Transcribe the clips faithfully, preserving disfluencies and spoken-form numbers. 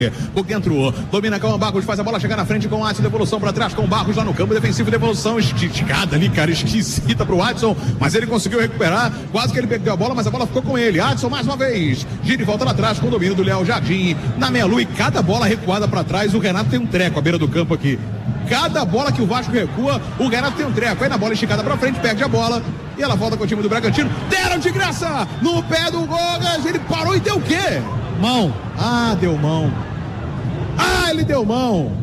Por dentro, domina com o Barros, faz a bola chegar na frente com o Adson, devolução para trás com o Barros lá no campo defensivo, devolução esticada ali, cara, esquisita pro Adson, mas ele conseguiu recuperar, quase que ele perdeu a bola, mas a bola ficou com ele. Adson mais uma vez, gira e volta lá atrás com o domínio do Léo Jardim, na meia-lua, e cada bola recuada para trás, o Renato tem um treco à beira do campo aqui. Cada bola que o Vasco recua, o Renato tem um treco. Aí na bola esticada pra frente, perde a bola e ela volta com o time do Bragantino. Deram de graça no pé do Rogas, ele parou e deu o quê? Mão. Ah, deu mão. Ah, ele deu mão.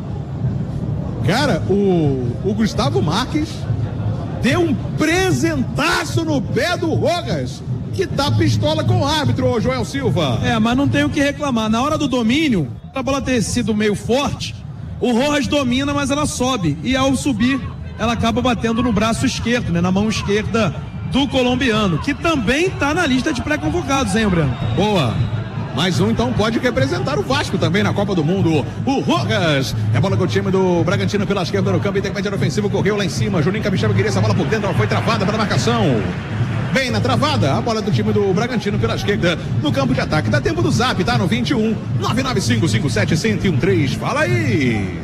Cara, o, o Gustavo Marques deu um presentaço no pé do Rogas, que tá pistola com o árbitro, ô Joel Silva. É, mas não tem o que reclamar. Na hora do domínio, a bola ter sido meio forte, o Rojas domina, mas ela sobe. E ao subir, ela acaba batendo no braço esquerdo, né? Na mão esquerda do colombiano, que também tá na lista de pré-convocados, hein, Breno? Boa. Mais um, então, pode representar o Vasco também na Copa do Mundo. O Rogas. É bola com o time do Bragantino pela esquerda no campo. Intermédio ofensivo, correu lá em cima. Juninho Capixaba queria essa bola por dentro. Ela foi travada para a marcação. Bem na travada, a bola do time do Bragantino pela esquerda no campo de ataque. Dá tempo do Zap, tá? No vinte e um, nove nove cinco cinco sete zero zero um três. Fala aí.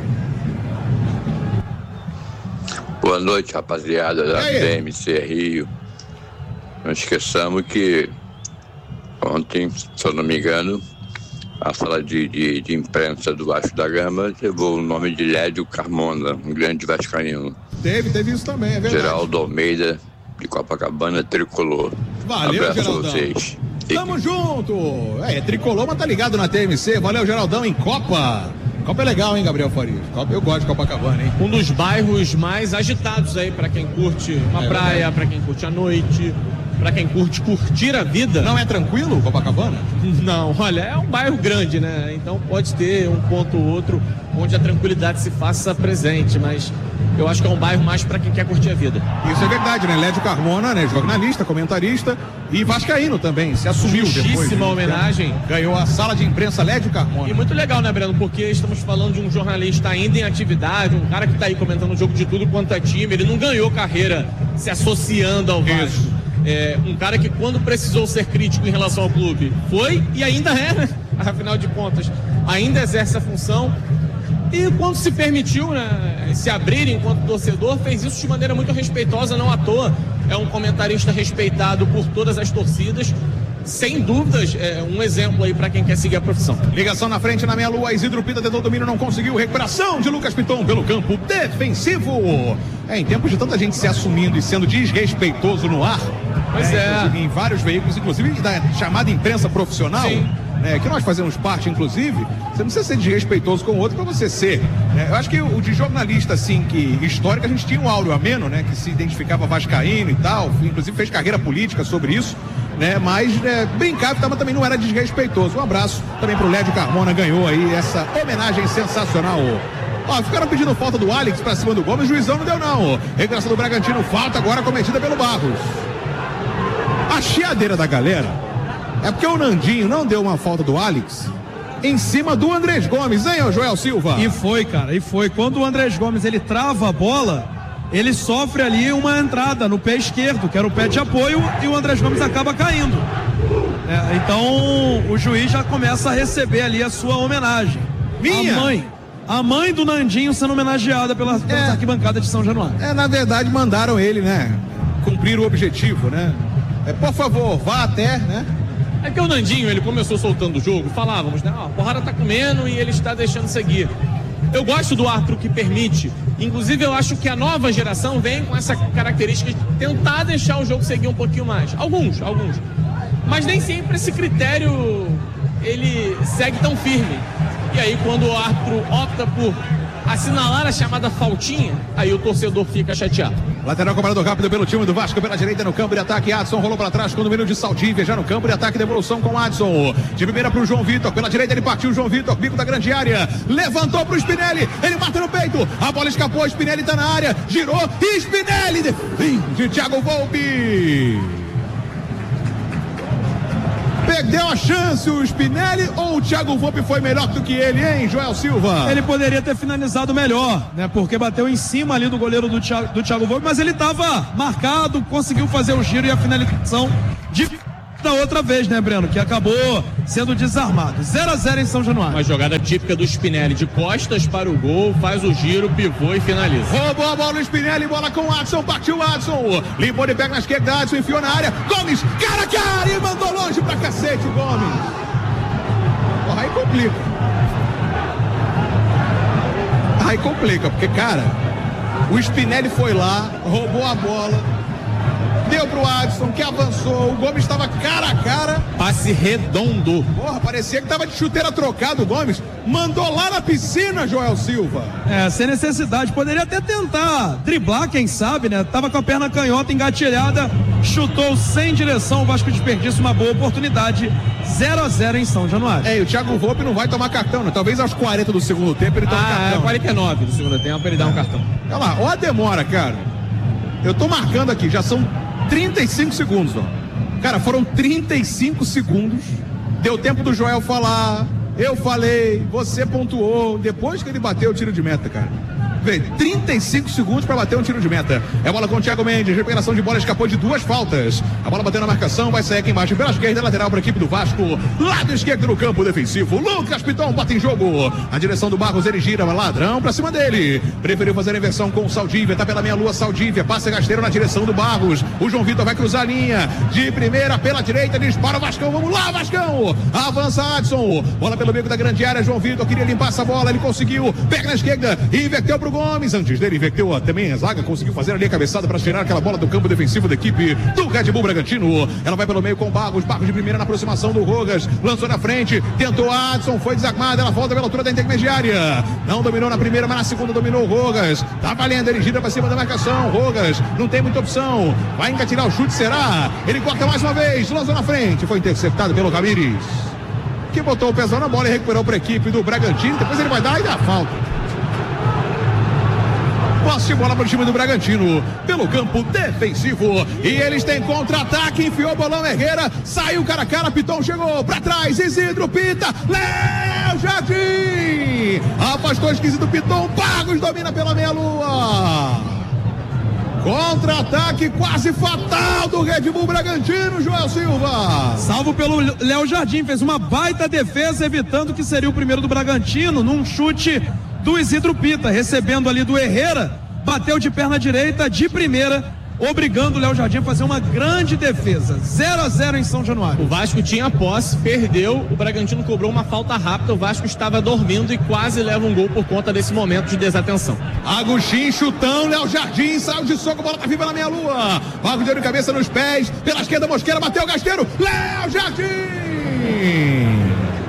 Boa noite, rapaziada da B M C Rio. Não esqueçamos que ontem, se eu não me engano, a sala de, de, de imprensa do Vasco da Gama levou o nome de Lédio Carmona, um grande vascaíno. Teve, teve isso também, é verdade. Geraldo Almeida, de Copacabana, tricolor. Valeu, abraço Geraldão. a vocês. Tamo e... junto. É, tricolor, mas tá ligado na T M C. Valeu, Geraldão, em Copa. Copa é legal, hein, Gabriel Farias? Copa, eu gosto de Copacabana, hein? Um dos bairros mais agitados aí pra quem curte uma é praia, verdade. Pra quem curte a noite, pra quem curte curtir a vida. Não é tranquilo, Copacabana? Não, olha, é um bairro grande, né? Então pode ter um ponto ou outro onde a tranquilidade se faça presente, mas eu acho que é um bairro mais pra quem quer curtir a vida. Isso é verdade, né? Lédio Carmona, né? Jornalista, comentarista e vascaíno também, se assumiu depois. Justíssima homenagem. Ganhou a sala de imprensa Lédio Carmona. E muito legal, né, Breno? Porque estamos falando de um jornalista ainda em atividade, um cara que tá aí comentando o jogo de tudo quanto é time. Ele não ganhou carreira se associando ao Vasco. É, um cara que quando precisou ser crítico em relação ao clube, foi e ainda é, né? Afinal de contas, ainda exerce a função. E quando se permitiu, né, se abrir enquanto torcedor, fez isso de maneira muito respeitosa, não à toa. É um comentarista respeitado por todas as torcidas. Sem dúvidas, é um exemplo aí para quem quer seguir a profissão. Ligação na frente, na meia-lua, Isidro Pita tentou domínio, não conseguiu. Recuperação de Lucas Piton pelo campo defensivo. É, em tempos de tanta gente se assumindo e sendo desrespeitoso no ar, pois é, é. Em vários veículos, inclusive da chamada imprensa profissional, né, que nós fazemos parte, inclusive, você não precisa ser desrespeitoso com o outro para você ser. Né? Eu acho que o de jornalista, assim, que histórico, a gente tinha um Áureo Ameno, né, que se identificava vascaíno e tal, inclusive fez carreira política sobre isso. Né, mas né, brincava, mas também não era desrespeitoso. Um abraço também pro Lédio Carmona, ganhou aí essa homenagem sensacional. Ó, ficaram pedindo falta do Alex pra cima do Gomes, o juizão não deu não. Recuperação do Bragantino, falta agora cometida pelo Barros. A chiadeira da galera é porque o Nandinho não deu uma falta do Alex em cima do Andrés Gomes, hein, ô Joel Silva? E foi, cara, e foi. Quando o Andrés Gomes, ele trava a bola, ele sofre ali uma entrada no pé esquerdo, que era o pé de apoio, e o Andrés Gomes acaba caindo. É, então o juiz já começa a receber ali a sua homenagem. Minha? A mãe. A mãe do Nandinho sendo homenageada pela, pelas é, arquibancadas de São Januário. É, na verdade, mandaram ele, né, cumprir o objetivo, né? É, por favor, vá até, né? É que o Nandinho, ele começou soltando o jogo, falávamos, né? Ó, a porrada tá comendo e ele está deixando seguir. Eu gosto do árbitro que permite. Inclusive, eu acho que a nova geração vem com essa característica de tentar deixar o jogo seguir um pouquinho mais. Alguns, alguns. Mas nem sempre esse critério, ele segue tão firme. E aí, quando o árbitro opta por assinalar a chamada faltinha, aí o torcedor fica chateado. Lateral cobrado rápido pelo time do Vasco, pela direita no campo de ataque. Adson rolou para trás com o número de Saldívia, já no campo de ataque, devolução com Adson. De primeira para o João Vitor, pela direita ele partiu, João Vitor, bico da grande área, levantou para o Spinelli, ele mata no peito, a bola escapou, Spinelli está na área, girou, e Spinelli defende Thiago Volpi. Perdeu a chance o Spinelli ou o Thiago Volpi foi melhor do que ele, hein, Joel Silva? Ele poderia ter finalizado melhor, né? Porque bateu em cima ali do goleiro do Thiago, do Thiago Volpi, mas ele estava marcado, conseguiu fazer o giro e a finalização de da outra vez, né, Breno? Que acabou sendo desarmado. zero a zero em São Januário. Uma jogada típica do Spinelli, de costas para o gol, faz o giro, pivô e finaliza. Roubou a bola o Spinelli, bola com o Adson, partiu o Adson, limpou de pega na esquerda, Adson enfiou na área, Gomes, cara a cara, e mandou longe pra cacete o Gomes. Porra, aí complica. Aí complica, porque, cara, o Spinelli foi lá, roubou a bola, deu pro Adson, que avançou, o Gomes estava cara a cara. Passe redondo. Porra, parecia que tava de chuteira trocado o Gomes. Mandou lá na piscina, Joel Silva. É, sem necessidade. Poderia até tentar driblar, quem sabe, né? Tava com a perna canhota engatilhada, chutou sem direção, o Vasco desperdiça uma boa oportunidade. zero a zero em São Januário. É, e o Thiago Volpe não vai tomar cartão, né? Talvez aos quarenta do segundo tempo ele tome ah, cartão. É, quarenta e nove do segundo tempo ele dá um cartão. Olha lá, ó a demora, cara. Eu tô marcando aqui, já são trinta e cinco segundos, ó. Cara, foram trinta e cinco segundos. Deu tempo do Joel falar. Eu falei, você pontuou. Depois que ele bateu o tiro de meta, cara. Vê, trinta e cinco segundos para bater um tiro de meta. É bola com o Thiago Mendes. Recuperação de bola, escapou de duas faltas. A bola bateu na marcação, vai sair aqui embaixo. Pela esquerda, lateral para a equipe do Vasco. Lado esquerdo no campo defensivo. Lucas Piton bota em jogo. A direção do Barros, ele gira, ladrão para cima dele. Preferiu fazer a inversão com o Saldívia. Tá pela meia lua, Saldívia. Passa rasteiro na direção do Barros. O João Vitor vai cruzar a linha. De primeira pela direita, dispara o Vascão. Vamos lá, Vascão. Avança Adson. Bola pelo meio da grande área. João Vitor queria limpar essa bola. Ele conseguiu. Pega na esquerda. Inverteu pro Gomes, antes dele inverteu também a zaga, conseguiu fazer ali a cabeçada para tirar aquela bola do campo defensivo da equipe do Red Bull Bragantino. Ela vai pelo meio com o Barros, Barros de primeira na aproximação do Rogas, lançou na frente, tentou Adson, foi desarmada, ela volta pela altura da intermediária, não dominou na primeira, mas na segunda dominou o Rogas, tá valendo, ele gira para cima da marcação, Rogas, não tem muita opção, vai engatilhar o chute, será? Ele corta mais uma vez, lançou na frente, foi interceptado pelo Ramires, que botou o pezão na bola e recuperou para a equipe do Bragantino, depois ele vai dar e dá falta. Posse de bola para o time do Bragantino, pelo campo defensivo, e eles têm contra-ataque, enfiou o bolão Herrera, saiu cara a cara, Piton chegou para trás, Isidro Pita, Léo Jardim, afastou esquisito Piton, Barros domina pela meia-lua, contra-ataque quase fatal do Red Bull Bragantino, Joel Silva. Salvo pelo Léo Jardim, fez uma baita defesa, evitando que seria o primeiro do Bragantino, num chute do Isidro Pita, recebendo ali do Herrera, bateu de perna direita, de primeira, obrigando o Léo Jardim a fazer uma grande defesa. zero a zero em São Januário. O Vasco tinha posse, perdeu, o Bragantino cobrou uma falta rápida, o Vasco estava dormindo e quase leva um gol por conta desse momento de desatenção. Agostinho, chutão, Léo Jardim, saiu de soco, bola tá viva na meia-lua. Vasco deu de cabeça nos pés, pela esquerda Mosqueira, bateu o Gasteiro, Léo Jardim!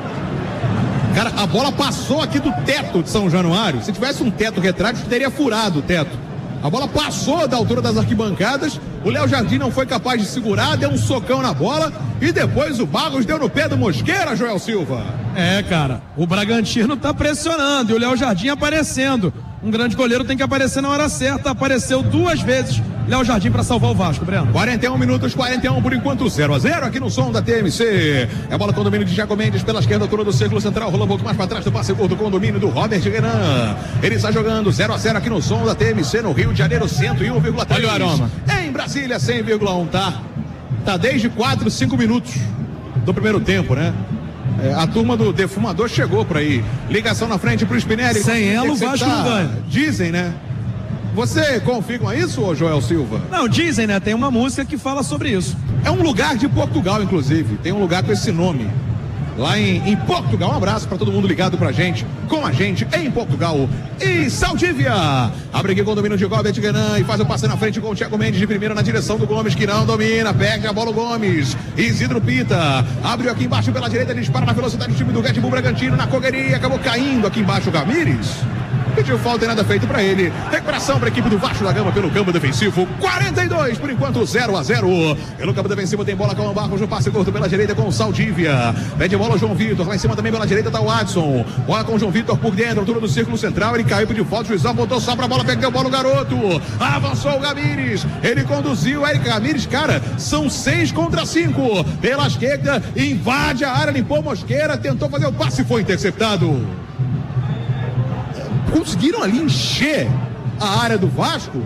Cara, a bola passou aqui do teto de São Januário. Se tivesse um teto retrátil, teria furado o teto. A bola passou da altura das arquibancadas. O Léo Jardim não foi capaz de segurar, deu um socão na bola. E depois o Barros deu no pé do Mosqueira, Joel Silva. É, cara, o Bragantino tá pressionando e o Léo Jardim aparecendo. Um grande goleiro tem que aparecer na hora certa. Apareceu duas vezes Léo Jardim para salvar o Vasco, Breno. quarenta e um minutos, quarenta e um por enquanto, zero a zero aqui no som da T M C. É a bola com o domínio de Thiago Mendes pela esquerda, altura do círculo central, rolando um pouco mais para trás do passe curto com o domínio do Robert Renan. Ele está jogando zero a zero aqui no som da T M C no Rio de Janeiro, cento e um vírgula três. Olha o aroma. Em Brasília, cem vírgula um, tá? Tá desde quatro, cinco minutos do primeiro tempo, né? É, a turma do defumador chegou por aí. Ligação na frente pro Spinelli. Sem ela o Vasco não ganha. Dizem, né? Você confirma isso, ô Joel Silva? Não, dizem, né? Tem uma música que fala sobre isso. É um lugar de Portugal, inclusive. Tem um lugar com esse nome. Lá em, em Portugal. Um abraço para todo mundo ligado pra gente, com a gente em Portugal. E Saldívia abre aqui com o domínio de Robert Renan e faz o passe na frente com o Thiago Mendes de primeira na direção do Gomes, que não domina, perde a bola o Gomes. Isidro Pita abriu aqui embaixo pela direita, dispara na velocidade do time do Red Bull Bragantino na correria, acabou caindo aqui embaixo o Ramires. Pediu falta e nada feito para ele. Recuperação para a equipe do Vasco da Gama pelo campo defensivo. quarenta e dois por enquanto, zero a zero. Pelo campo defensivo tem bola com o Barros no passe curto pela direita com o Saldívia. Pede bola o João Vitor. Lá em cima também pela direita tá o Adson. Bola com o João Vitor por dentro, altura do círculo central. Ele caiu, pediu falta. O juizão botou só para a bola, perdeu a bola o garoto. Avançou o Ramires. Ele conduziu. Eric Ramires, cara, são seis contra cinco. Pela esquerda, invade a área, limpou Mosqueira, tentou fazer o passe e foi interceptado. Conseguiram ali encher a área do Vasco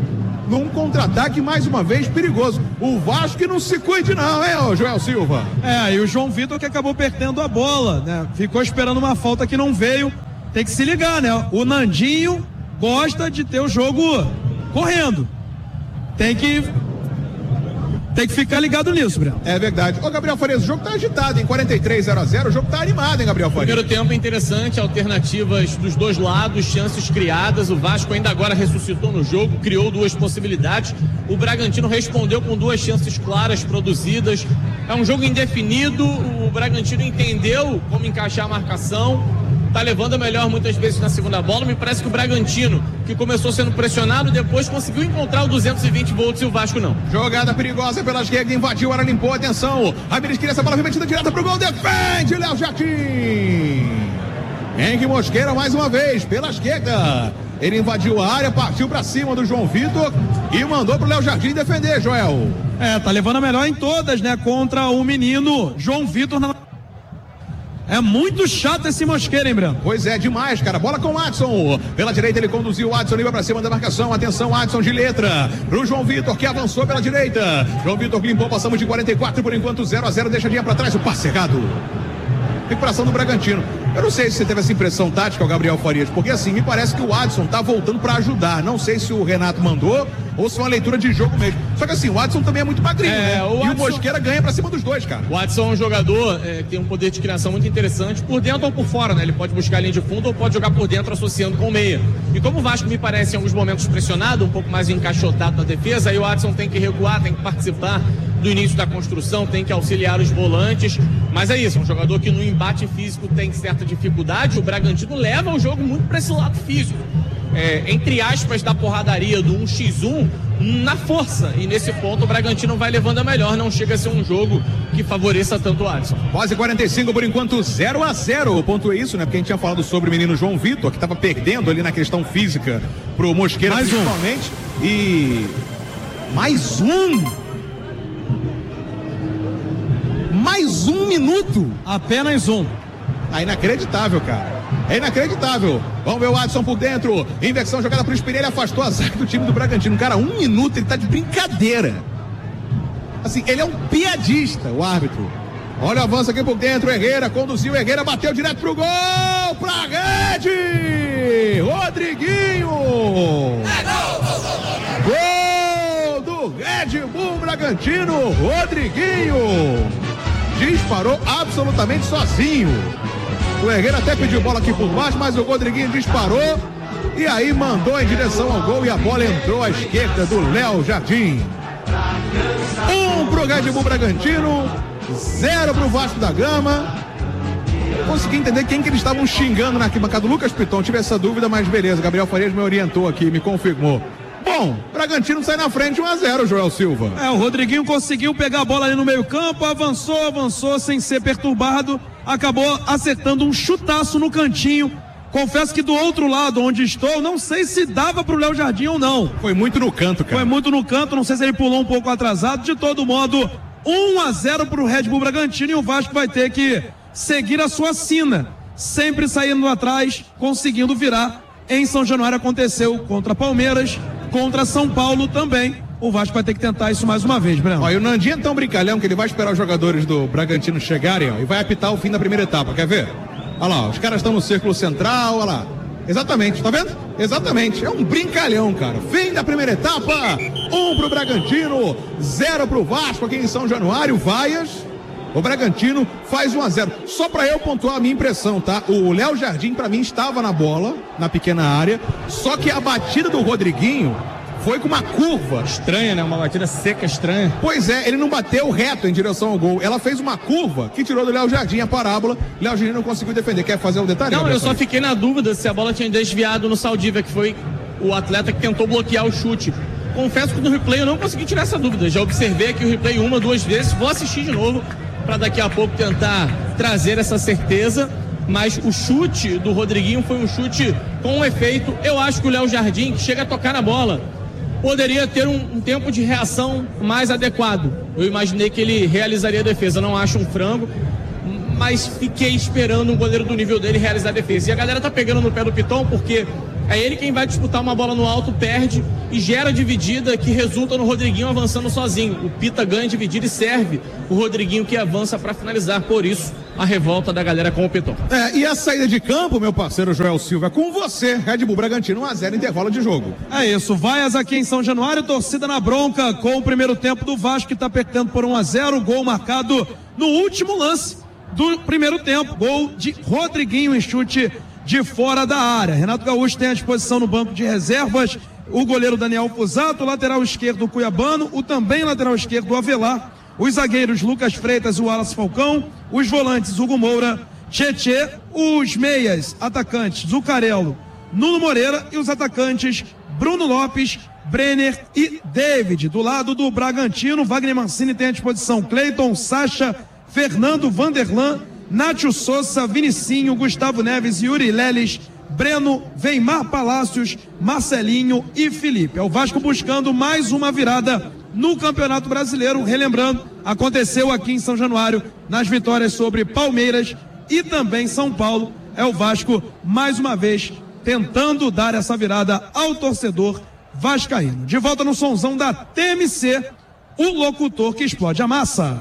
num contra-ataque mais uma vez perigoso. O Vasco que não se cuide não, hein, ô Joel Silva? É, e o João Vitor que acabou perdendo a bola, né? Ficou esperando uma falta que não veio. Tem que se ligar, né? O Nandinho gosta de ter o jogo correndo. Tem que Tem que ficar ligado nisso, Breno. É verdade. Ô, Gabriel Farias, o jogo tá agitado, em quarenta e três, zero a zero, o jogo tá animado, hein, Gabriel Farias? Primeiro tempo interessante, alternativas dos dois lados, chances criadas, o Vasco ainda agora ressuscitou no jogo, criou duas possibilidades, o Bragantino respondeu com duas chances claras produzidas, é um jogo indefinido, o Bragantino entendeu como encaixar a marcação, tá levando a melhor muitas vezes na segunda bola. Me parece que o Bragantino, que começou sendo pressionado, depois conseguiu encontrar o duzentos e vinte volts e o Vasco não. Jogada perigosa pela esquerda, invadiu, ela limpou, atenção. Ramires queria essa bola remetida direta pro gol, defende Léo Jardim. Henrique Mosqueira mais uma vez, pela esquerda. Ele invadiu a área, partiu pra cima do João Vitor e mandou pro Léo Jardim defender, Joel. É, tá levando a melhor em todas, né? Contra o menino João Vitor na... É muito chato esse Mosqueira, hein, Breno? Pois é, demais, cara. Bola com o Adson. Pela direita ele conduziu o Adson, livre pra cima da marcação. Atenção, Adson de letra. Pro João Vitor, que avançou pela direita. João Vitor limpou, passamos de quarenta e quatro por enquanto, zero a zero. Deixadinha pra trás, o passe errado. Recuperação do Bragantino. Eu não sei se você teve essa impressão tática, o Gabriel Farias, porque assim, me parece que o Adson tá voltando pra ajudar. Não sei se o Renato mandou ou se é uma leitura de jogo mesmo. Só que assim, o Adson também é muito magrinho, é, né? O e Adson... o Mosqueira ganha pra cima dos dois, cara. O Adson é um jogador é, que tem um poder de criação muito interessante, por dentro ou por fora, né? Ele pode buscar a linha de fundo ou pode jogar por dentro associando com o meia. E como o Vasco me parece em alguns momentos pressionado, um pouco mais encaixotado na defesa, aí o Adson tem que recuar, tem que participar do início da construção, tem que auxiliar os volantes, mas é isso, é um jogador que no embate físico tem certa dificuldade. O Bragantino leva o jogo muito para esse lado físico, é, entre aspas, da porradaria do um contra um na força, e nesse ponto o Bragantino vai levando a melhor, não chega a ser um jogo que favoreça tanto o Adson. Quase quarenta e cinco por enquanto, zero a zero, o ponto é isso, né? Porque a gente tinha falado sobre o menino João Vitor, que estava perdendo ali na questão física pro Mosqueira, mais principalmente, um. E mais um mais um minuto, apenas um. É inacreditável, cara. É inacreditável. Vamos ver o Adson por dentro. Inversão jogada pro Spinelli, afastou a zaga do time do Bragantino. Cara, um minuto, ele tá de brincadeira. Assim, ele é um piadista, o árbitro. Olha o avanço aqui por dentro. Herrera conduziu, Herrera bateu direto pro gol. Pra rede! Rodriguinho! Gol do Red Bull Bragantino. Rodriguinho disparou absolutamente sozinho. O Herrera até pediu bola aqui por baixo, mas o Rodriguinho disparou e aí mandou em direção ao gol e a bola entrou à esquerda do Léo Jardim. Um pro Red Bull Bragantino, zero pro Vasco da Gama. Eu consegui entender quem que eles estavam xingando na arquibancada. O Lucas Piton, tive essa dúvida, mas beleza, Gabriel Farias me orientou aqui, me confirmou. Bom, Bragantino sai na frente um a zero, Joel Silva. É, o Rodriguinho conseguiu pegar a bola ali no meio campo, avançou, avançou sem ser perturbado, acabou acertando um chutaço no cantinho. Confesso que do outro lado onde estou, não sei se dava pro Léo Jardim ou não. Foi muito no canto, cara. Foi muito no canto, não sei se ele pulou um pouco atrasado. De todo modo, um a zero pro Red Bull Bragantino e o Vasco vai ter que seguir a sua sina, sempre saindo atrás, conseguindo virar. Em São Januário aconteceu contra Palmeiras, contra São Paulo também. O Vasco vai ter que tentar isso mais uma vez, Breno. Ó, e o Nandinho é tão brincalhão que ele vai esperar os jogadores do Bragantino chegarem, ó, e vai apitar o fim da primeira etapa, quer ver? Olha lá, ó, os caras estão no círculo central, olha lá. Exatamente, tá vendo? Exatamente, é um brincalhão, cara. Fim da primeira etapa, um pro Bragantino, zero pro Vasco aqui em São Januário, vaias. O Bragantino faz um a zero. Só pra eu pontuar a minha impressão, tá? O Léo Jardim, pra mim, estava na bola, na pequena área, só que a batida do Rodriguinho foi com uma curva. Estranha, né? Uma batida seca, estranha. Pois é, ele não bateu reto em direção ao gol. Ela fez uma curva que tirou do Léo Jardim a parábola. Léo Jardim não conseguiu defender. Quer fazer um detalhe? Não, eu só fiquei na dúvida se a bola tinha desviado no Saldívia, que foi o atleta que tentou bloquear o chute. Confesso que no replay eu não consegui tirar essa dúvida. Já observei aqui o replay uma, duas vezes. Vou assistir de novo para daqui a pouco tentar trazer essa certeza, mas o chute do Rodriguinho foi um chute com um efeito. Eu acho que o Léo Jardim, que chega a tocar na bola, poderia ter um, um tempo de reação mais adequado. Eu imaginei que ele realizaria a defesa, não acho um frango, mas fiquei esperando um goleiro do nível dele realizar a defesa. E a galera tá pegando no pé do Piton porque É ele quem vai disputar uma bola no alto, perde e gera dividida que resulta no Rodriguinho avançando sozinho. O Pita ganha dividida e serve o Rodriguinho que avança para finalizar. Por isso, a revolta da galera com o Piton. É, e a saída de campo, meu parceiro Joel Silva, é com você. Red Bull Bragantino um a zero, intervalo de jogo. É isso, Vaias aqui em São Januário, torcida na bronca com o primeiro tempo do Vasco, que está perdendo por um a zero, gol marcado no último lance do primeiro tempo, gol de Rodriguinho em chute de fora da área. Renato Gaúcho tem à disposição no banco de reservas o goleiro Daniel Fusato, o lateral esquerdo Cuiabano, o também lateral esquerdo Avelar, os zagueiros Lucas Freitas e Wallace Falcão, os volantes Hugo Moura, Tietê, os meias atacantes Zucarello, Nuno Moreira e os atacantes Bruno Lopes, Brenner e David. Do lado do Bragantino, Wagner Mancini tem à disposição Cleiton, Sacha, Fernando, Vanderlan, Nátio Souza, Vinicinho, Gustavo Neves, Yuri Leles, Breno, Weimar Palácios, Marcelinho e Felipe. É o Vasco buscando mais uma virada no Campeonato Brasileiro. Relembrando, aconteceu aqui em São Januário nas vitórias sobre Palmeiras e também São Paulo. É o Vasco mais uma vez tentando dar essa virada ao torcedor vascaíno. De volta no sonzão da T M C, o locutor que explode a massa.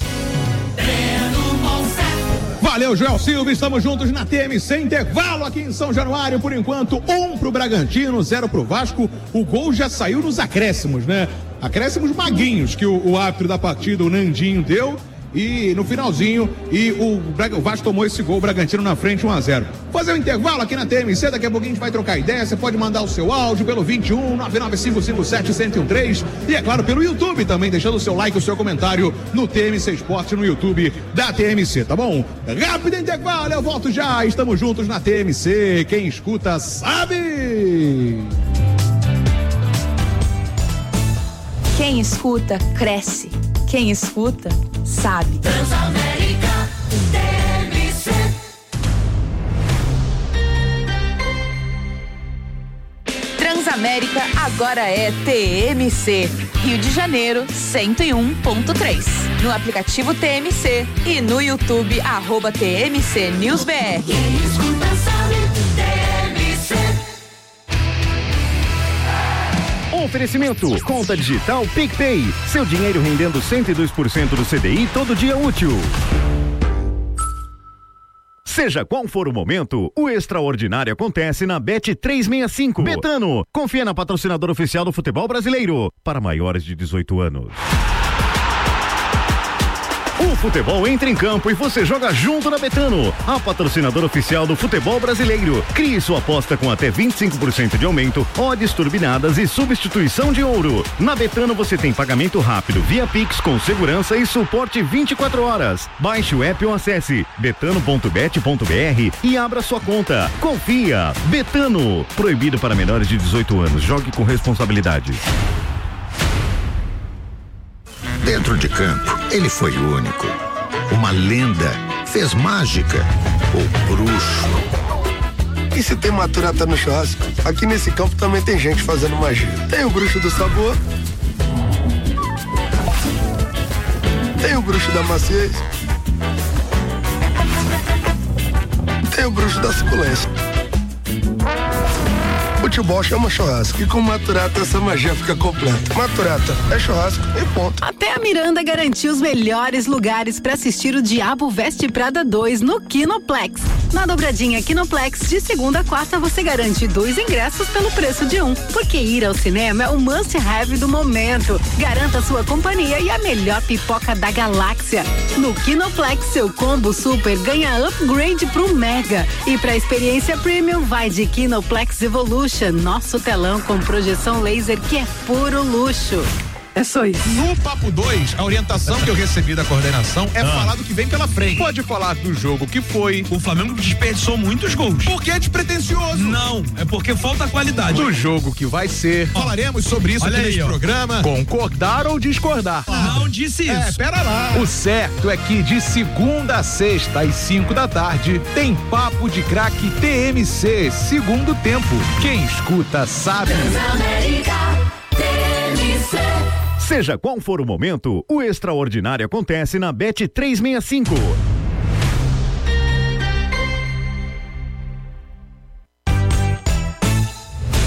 Valeu, Joel Silva, estamos juntos na T M C, intervalo aqui em São Januário, por enquanto, um pro Bragantino, zero pro Vasco, o gol já saiu nos acréscimos, né? Acréscimos maguinhos que o, o árbitro da partida, o Nandinho, deu, e no finalzinho, e o, o Vasco tomou esse gol, o Bragantino na frente, um a zero. Fazer um intervalo aqui na T M C, daqui a pouquinho a gente vai trocar ideia, você pode mandar o seu áudio pelo vinte e um, nove nove cinco cinco sete, um zero um três e é claro pelo YouTube também, deixando o seu like, o seu comentário no T M C Esporte, no YouTube da T M C, tá bom? Rápido intervalo, eu volto já, estamos juntos na T M C, quem escuta sabe! Quem escuta, cresce. Quem escuta, sabe. Transamérica, T M C. Transamérica agora é T M C. Rio de Janeiro, cento e um ponto três. No aplicativo T M C e no YouTube, arroba T M C News B R. Quem escuta, sabe. T M C. Oferecimento, conta digital PicPay, seu dinheiro rendendo cento e dois por cento do C D I todo dia útil. Seja qual for o momento, o extraordinário acontece na Bet trezentos e sessenta e cinco. Betano, confia na patrocinadora oficial do futebol brasileiro, para maiores de dezoito anos. O futebol entra em campo e você joga junto na Betano, a patrocinadora oficial do futebol brasileiro. Crie sua aposta com até vinte e cinco por cento de aumento, odds turbinadas e substituição de ouro. Na Betano você tem pagamento rápido via Pix com segurança e suporte vinte e quatro horas. Baixe o app ou acesse betano ponto bet ponto br e abra sua conta. Confia. Betano. Proibido para menores de dezoito anos. Jogue com responsabilidade. Dentro de campo, ele foi único. Uma lenda, fez mágica, o bruxo. E se tem maturata no churrasco, aqui nesse campo também tem gente fazendo magia. Tem o bruxo do sabor, tem o bruxo da maciez, tem o bruxo da suculência. Futebol chama churrasco e com Maturata essa magia fica completa. Maturata é churrasco e ponto. Até a Miranda garantiu os melhores lugares para assistir o Diabo Veste Prada dois no Kinoplex. Na dobradinha Kinoplex, de segunda a quarta você garante dois ingressos pelo preço de um, porque ir ao cinema é o must-have do momento. Garanta sua companhia e a melhor pipoca da galáxia. No Kinoplex, seu combo super ganha upgrade pro Mega. E pra experiência premium, vai de Kinoplex Evolution. Nosso telão com projeção laser que é puro luxo. É só isso. No Papo dois, a orientação que eu recebi da coordenação é ah. falar do que vem pela frente. Pode falar do jogo que foi. O Flamengo desperdiçou muitos gols. Porque é despretensioso. Não, é porque falta qualidade. Do jogo que vai ser. Oh. Falaremos sobre isso Olha aqui aí, nesse ó. programa. Concordar ou discordar? Ah. Não disse isso. É, pera lá. O certo é que de segunda a sexta às cinco da tarde tem Papo de Craque T M C, segundo tempo. Quem escuta sabe. Transamérica, T M C. Seja qual for o momento, o extraordinário acontece na Bet trezentos e sessenta e cinco.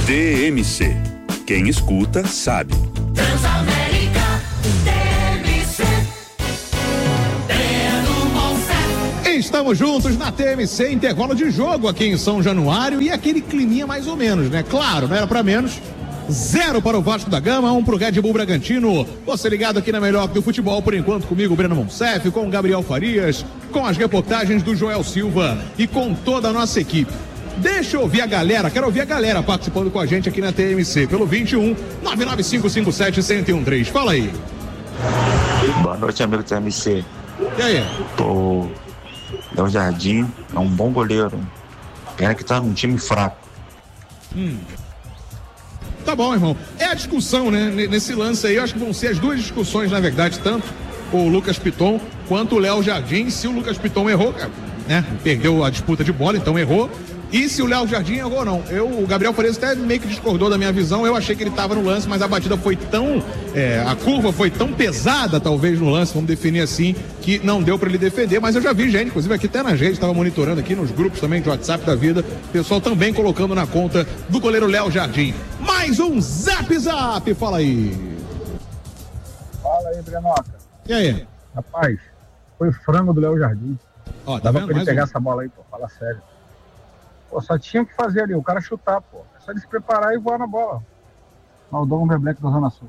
T M C. Quem escuta, sabe. Transamérica, T M C. Estamos juntos na T M C, intervalo de jogo aqui em São Januário e aquele climinha mais ou menos, né? Claro, não era pra menos. Zero para o Vasco da Gama, um pro Red Bull Bragantino. Você ligado aqui na melhor do futebol, por enquanto comigo, Breno Monsef, com o Gabriel Farias, com as reportagens do Joel Silva e com toda a nossa equipe. Deixa eu ouvir a galera, quero ouvir a galera participando com a gente aqui na T M C, pelo vinte e um, nove nove cinco cinco sete, um zero um três. Fala aí. Boa noite, amigo T M C. E aí? O Léo Jardim é um bom goleiro. Pena que tá num time fraco. Hum. Tá bom, irmão. É a discussão, né? Nesse lance aí, eu acho que vão ser as duas discussões, na verdade, tanto o Lucas Piton quanto o Léo Jardim. Se o Lucas Piton errou, né? Perdeu a disputa de bola, então errou. E se o Léo Jardim errou, não. Eu, o Gabriel Farias até meio que discordou da minha visão. Eu achei que ele estava no lance, mas a batida foi tão... É, a curva foi tão pesada, talvez, no lance, vamos definir assim, que não deu para ele defender. Mas eu já vi gente, inclusive aqui até na gente, estava monitorando aqui nos grupos também de WhatsApp da vida, pessoal também colocando na conta do goleiro Léo Jardim. Mais um Zap Zap, fala aí. Fala aí, Brenoca. E aí? Rapaz, foi frango do Léo Jardim. Ó, tá Dava vendo? pra ele Mais pegar um. essa bola aí, pô, fala sério. Pô, só tinha que fazer ali, o cara chutar, pô. É só ele se preparar e voar na bola. Naldão Black da Zona Sul.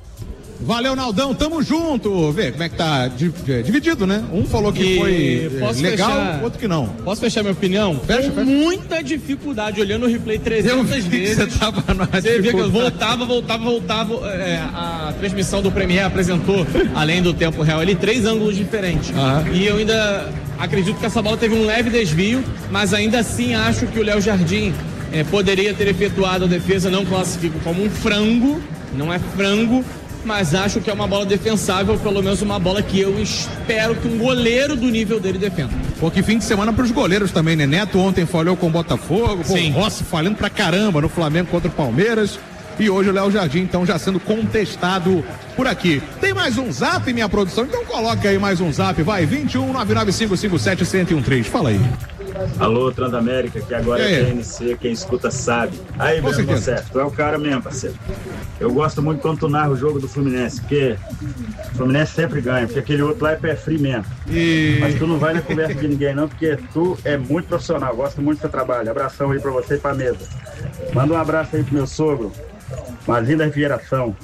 Valeu, Naldão, tamo junto. Vê como é que tá dividido, né? Um falou que E foi posso legal, fechar- outro que não. Posso fechar minha opinião? Fecha, Com fecha. muita dificuldade, olhando o replay trezentas Eu vi que vezes. você tava na Você via que eu dificuldade. voltava, voltava, voltava. É, a transmissão do Premier apresentou, além do tempo real, ali três ângulos diferentes. E eu ainda acredito que essa bola teve um leve desvio, mas ainda assim acho que o Léo Jardim é, poderia ter efetuado a defesa. Não classifico como um frango, não é frango, mas acho que é uma bola defensável, pelo menos uma bola que eu espero que um goleiro do nível dele defenda. Pô, que fim de semana pros goleiros também, né? Neto ontem falhou com o Botafogo, pô, o Rossi falhando pra caramba no Flamengo contra o Palmeiras. E hoje o Léo Jardim, então, já sendo contestado por aqui. Tem mais um zap, minha produção? Então coloca aí mais um zap, vai, vinte e um, nove nove cinco cinco sete, um zero um três. Fala aí. Alô, Transamérica, que agora E aí? é T N C, quem escuta sabe. Aí, Com Breno certeza. Monsef, tu é o cara mesmo, parceiro. Eu gosto muito quando tu narra o jogo do Fluminense, porque o Fluminense sempre ganha, porque aquele outro lá é pé frio mesmo. E... Mas tu não vai na conversa de ninguém não, porque tu é muito profissional, gosto muito do seu trabalho. Abração aí pra você e pra mesa. Manda um abraço aí pro meu sogro, Mazinho da Refrigeração.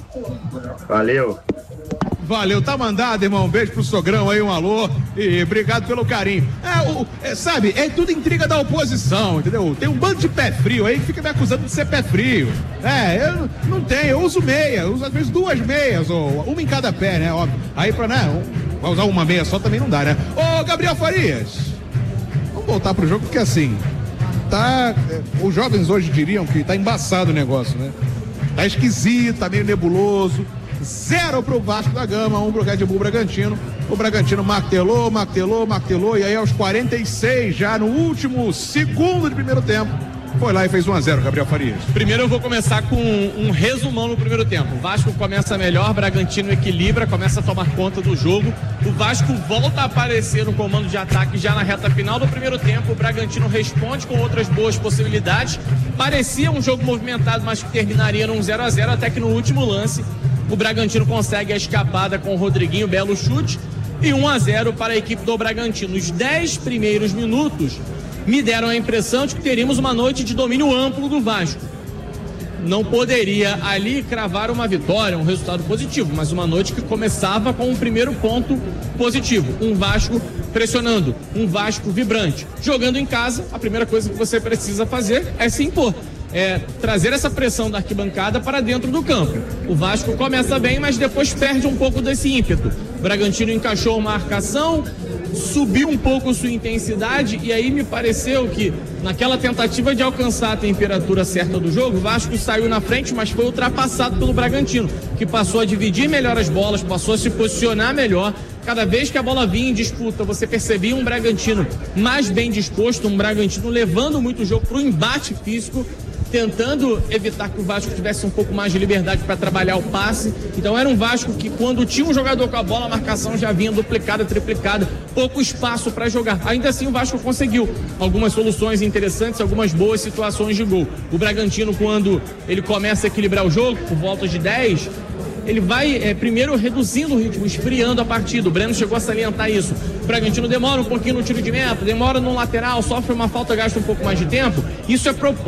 Valeu. Valeu, tá mandado, irmão. Um beijo pro sogrão aí, um alô. E obrigado pelo carinho. É, o, é, sabe, é tudo intriga da oposição, entendeu? Tem um bando de pé frio aí que fica me acusando de ser pé frio. É, eu não tenho, eu uso meia, eu uso às vezes duas meias, ou uma em cada pé, né? Óbvio. Aí pra, né? um- Vai usar uma meia só também não dá, né? Ô, Gabriel Farias, vamos voltar pro jogo, porque assim, tá. é, Os jovens hoje diriam que tá embaçado o negócio, né? Tá esquisito, tá meio nebuloso. Zero pro Vasco da Gama, um pro Red Bull Bragantino. O Bragantino martelou, martelou, martelou. E aí aos quarenta e seis, já no último segundo de primeiro tempo, foi lá e fez um a zero, Gabriel Farias. Primeiro eu vou começar com um resumão no primeiro tempo. O Vasco começa melhor, Bragantino equilibra, começa a tomar conta do jogo. O Vasco volta a aparecer no comando de ataque já na reta final do primeiro tempo. O Bragantino responde com outras boas possibilidades. Parecia um jogo movimentado, mas que terminaria num zero a zero, até que no último lance o Bragantino consegue a escapada com o Rodriguinho, belo chute, e um a zero para a equipe do Bragantino. Os dez primeiros minutos me deram a impressão de que teríamos uma noite de domínio amplo do Vasco. Não poderia ali cravar uma vitória, um resultado positivo, mas uma noite que começava com um primeiro ponto positivo. Um Vasco pressionando, um Vasco vibrante. Jogando em casa, a primeira coisa que você precisa fazer é se impor. É trazer essa pressão da arquibancada para dentro do campo. O Vasco começa bem, mas depois perde um pouco desse ímpeto. O Bragantino encaixou uma marcação, subiu um pouco sua intensidade, e aí me pareceu que naquela tentativa de alcançar a temperatura certa do jogo, o Vasco saiu na frente, mas foi ultrapassado pelo Bragantino, que passou a dividir melhor as bolas, passou a se posicionar melhor. Cada vez que a bola vinha em disputa, você percebia um Bragantino mais bem disposto, um Bragantino levando muito o jogo para o embate físico. tentando evitar que o Vasco tivesse um pouco mais de liberdade para trabalhar o passe. Então era um Vasco que, quando tinha um jogador com a bola, a marcação já vinha duplicada, triplicada, pouco espaço para jogar. Ainda assim o Vasco conseguiu algumas soluções interessantes, algumas boas situações de gol. O Bragantino, quando ele começa a equilibrar o jogo, por volta de dez, ele vai é, primeiro reduzindo o ritmo, esfriando a partida. O Breno chegou a salientar isso. O Bragantino demora um pouquinho no tiro de meta, demora no lateral, sofre uma falta, gasta um pouco mais de tempo. Isso é propósito.